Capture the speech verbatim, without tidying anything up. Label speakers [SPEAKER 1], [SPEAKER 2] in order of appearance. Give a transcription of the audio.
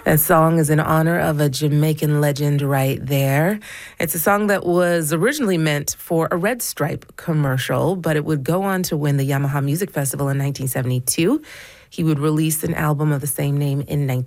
[SPEAKER 1] That song is in honor of a Jamaican legend right there. It's a song that was originally meant for a Red Stripe commercial, but it would go on to win the Yamaha Music Festival in nineteen seventy-two. He would release an album of the same name in nineteen